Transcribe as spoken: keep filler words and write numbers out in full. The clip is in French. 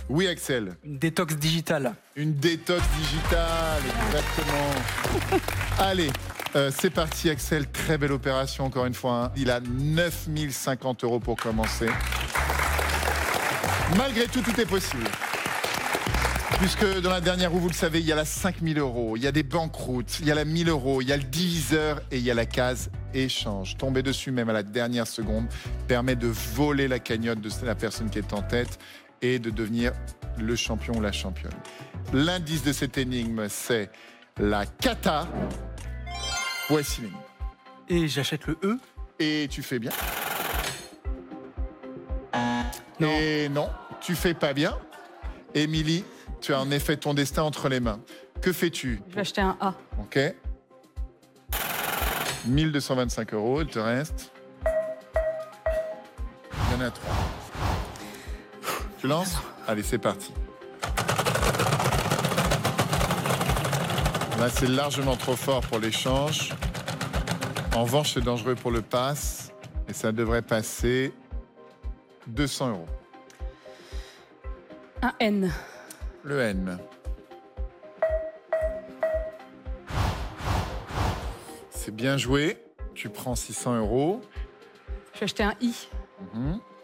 Oui, Axel. Une détox digitale. Une détox digitale, exactement. Allez, euh, c'est parti, Axel. Très belle opération, encore une fois. Hein. Il a neuf mille cinquante euros pour commencer. Malgré tout, tout est possible. Puisque dans la dernière roue, vous le savez, il y a la cinq mille euros, il y a des banqueroutes, il y a la mille euros, il y a le diviseur et il y a la case échange. Tomber dessus même à la dernière seconde permet de voler la cagnotte de la personne qui est en tête et de devenir le champion ou la championne. L'indice de cette énigme, c'est la kata. Voici l'énigme. Et j'achète le E. Et tu fais bien. Non. Et non, tu fais pas bien. Émilie, tu as en effet ton destin entre les mains. Que fais-tu? Je vais acheter un A. Ok. mille deux cent vingt-cinq euros, il te reste. Il y en a trois. Tu lances? Allez, c'est parti. Là, c'est largement trop fort pour l'échange. En revanche, c'est dangereux pour le pass. Et ça devrait passer deux cents euros. Un N. Le N. C'est bien joué. Tu prends six cents euros. Je vais acheter un I. Mmh.